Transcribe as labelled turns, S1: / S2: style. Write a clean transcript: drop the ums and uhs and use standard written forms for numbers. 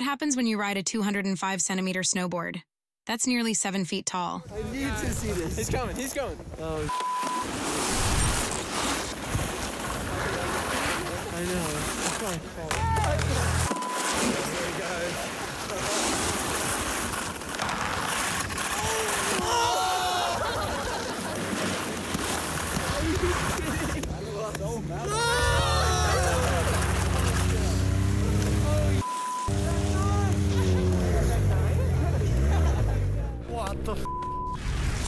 S1: happens when you ride a 205-centimeter snowboard. That's nearly 7 feet tall.
S2: I need to see this.
S3: He's coming, he's coming.
S2: Oh, I know. It's my fault.
S3: Here he goes.
S2: Are you kidding?